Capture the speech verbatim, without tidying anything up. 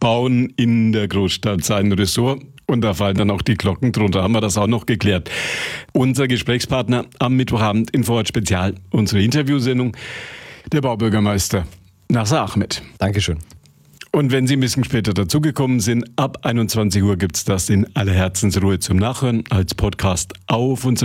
Bauen in der Großstadt sein Ressort. Und da fallen dann auch die Glocken drunter, haben wir das auch noch geklärt. Unser Gesprächspartner am Mittwochabend in Vorort Spezial, unsere Interviewsendung, der Baubürgermeister Nasser Ahmed. Dankeschön. Und wenn Sie ein bisschen später dazugekommen sind, ab einundzwanzig Uhr gibt es das in aller Herzensruhe zum Nachhören als Podcast auf unserer